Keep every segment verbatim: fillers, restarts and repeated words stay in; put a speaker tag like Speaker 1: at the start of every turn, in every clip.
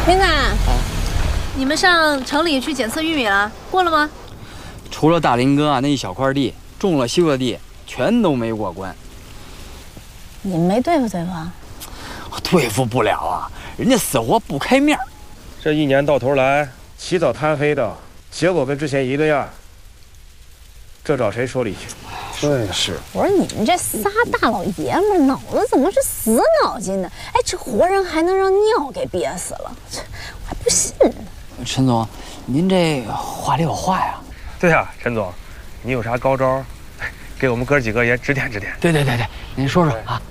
Speaker 1: 林仔，你们上城里去检测玉米了，过了吗？
Speaker 2: 除了大林哥那一小块地，种了修的地全都没过关。
Speaker 1: 你们没对付对付？
Speaker 2: 对付不了啊，人家死活不开面。
Speaker 3: 这一年到头来起早贪黑的，结果跟之前一个样，这找谁说理去？
Speaker 2: 对，是。
Speaker 1: 我说你们这仨大老爷们儿脑子怎么是死脑筋的？哎，这活人还能让尿给憋死了，这我还不信呢。
Speaker 2: 陈总，您这话里有话呀。
Speaker 3: 对呀、啊，陈总，你有啥高招，给我们哥几个也指点指点。
Speaker 2: 对对对对，您说说啊。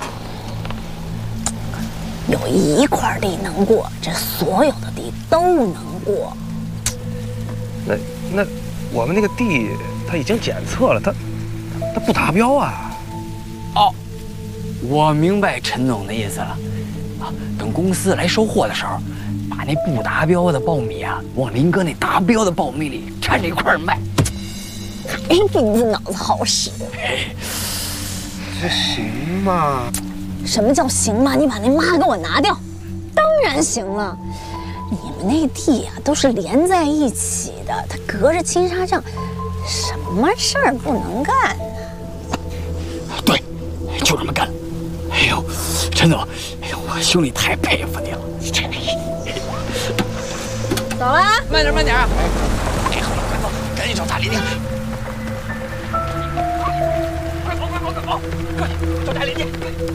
Speaker 1: 有一块地能过，这所有的地都能过。
Speaker 3: 那那我们那个地他已经检测了，他他不达标啊。
Speaker 2: 哦，我明白陈总的意思了。啊，等公司来收货的时候，把那不达标的苞米啊，往林哥那达标的苞米里掺着一块卖。
Speaker 1: 哎，你这脑子好使。
Speaker 3: 这行吗？
Speaker 1: 什么叫行吗？你把那妈给我拿掉。当然行了，你们那地啊都是连在一起的，它隔着金沙帐，什么事儿不能干呢？
Speaker 2: 对，就这么干。哎呦，陈总，哎呦，我兄弟太佩服你了。
Speaker 1: 走了，
Speaker 2: 慢点慢点啊！哎，快快走，赶紧找大林去。快跑快跑快跑！快找大林去！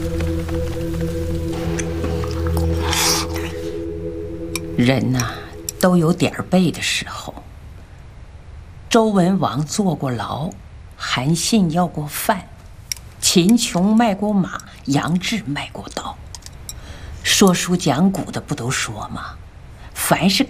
Speaker 4: 人呐、啊，都有点儿背的时候。周文王坐过牢，韩信要过饭，秦琼卖过马，杨志卖过刀。说书讲古的不都说吗？凡是